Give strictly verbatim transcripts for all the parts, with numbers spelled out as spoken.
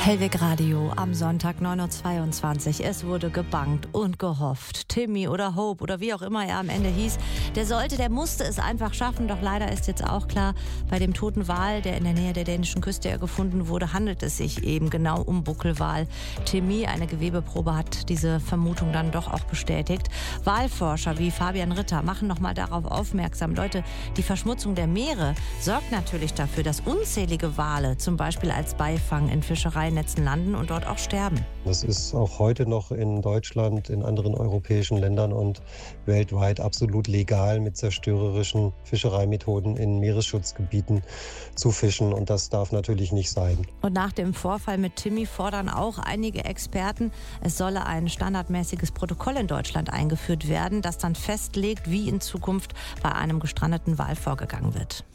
Hellweg Radio am Sonntag neun Uhr zweiundzwanzig. Es wurde gebangt und gehofft. Timmy oder Hope oder wie auch immer er am Ende hieß, der sollte, der musste es einfach schaffen. Doch leider ist jetzt auch klar, bei dem toten Wal, der in der Nähe der dänischen Küste gefunden wurde, handelt es sich eben genau um Buckelwal. Timmy, eine Gewebeprobe, hat diese Vermutung dann doch auch bestätigt. Walforscher wie Fabian Ritter machen nochmal darauf aufmerksam. Leute, die Verschmutzung der Meere sorgt natürlich dafür, dass unzählige Wale zum Beispiel als Beifang in Fischereien Netzen landen und dort auch sterben. Das ist auch heute noch in Deutschland, in anderen europäischen Ländern und weltweit absolut legal, mit zerstörerischen Fischereimethoden in Meeresschutzgebieten zu fischen, und das darf natürlich nicht sein. Und nach dem Vorfall mit Timmy fordern auch einige Experten, es solle ein standardmäßiges Protokoll in Deutschland eingeführt werden, das dann festlegt, wie in Zukunft bei einem gestrandeten Wal vorgegangen wird.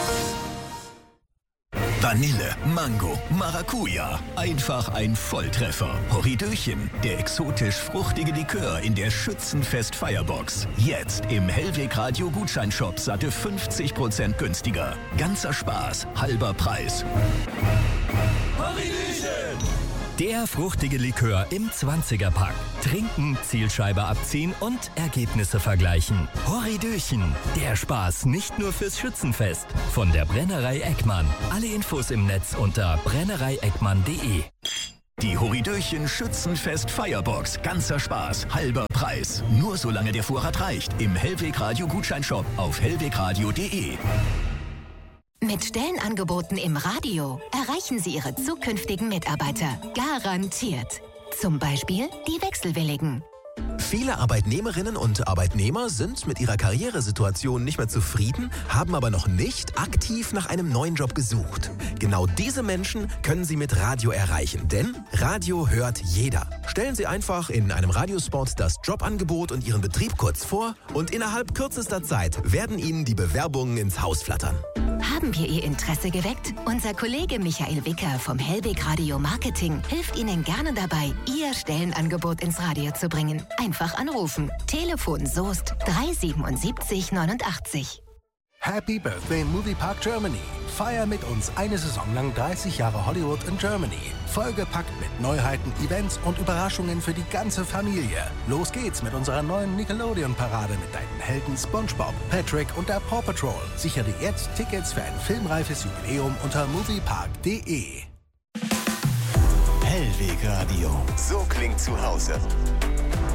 Vanille, Mango, Maracuja. Einfach ein Volltreffer. Horridöchen, der exotisch-fruchtige Likör in der Schützenfest-Feierbox. Jetzt im Hellweg Radio Gutscheinshop satte fünfzig Prozent günstiger. Ganzer Spaß, halber Preis. Horridöchen! Der fruchtige Likör im zwanziger-Pack. Trinken, Zielscheibe abziehen und Ergebnisse vergleichen. Horridöchen, der Spaß nicht nur fürs Schützenfest. Von der Brennerei Eckmann. Alle Infos im Netz unter brennerei eckmann punkt de. Die Horridöchen Schützenfest Feierbox. Ganzer Spaß, halber Preis. Nur solange der Vorrat reicht. Im Hellweg Radio Gutscheinshop auf hellwegradio punkt de. Mit Stellenangeboten im Radio erreichen Sie Ihre zukünftigen Mitarbeiter. Garantiert. Zum Beispiel die Wechselwilligen. Viele Arbeitnehmerinnen und Arbeitnehmer sind mit ihrer Karrieresituation nicht mehr zufrieden, haben aber noch nicht aktiv nach einem neuen Job gesucht. Genau diese Menschen können Sie mit Radio erreichen, denn Radio hört jeder. Stellen Sie einfach in einem Radiospot das Jobangebot und Ihren Betrieb kurz vor und innerhalb kürzester Zeit werden Ihnen die Bewerbungen ins Haus flattern. Haben wir Ihr Interesse geweckt? Unser Kollege Michael Wicker vom Hellweg Radio Marketing hilft Ihnen gerne dabei, Ihr Stellenangebot ins Radio zu bringen. Einfach anrufen. Telefon Soest drei siebenundsiebzig neunundachtzig. Happy Birthday Moviepark Germany. Feier mit uns eine Saison lang dreißig Jahre Hollywood in Germany. Vollgepackt mit Neuheiten, Events und Überraschungen für die ganze Familie. Los geht's mit unserer neuen Nickelodeon-Parade mit deinen Helden SpongeBob, Patrick und der Paw Patrol. Sichere jetzt Tickets für ein filmreifes Jubiläum unter moviepark punkt de. Hellweg Radio. So klingt zu Hause.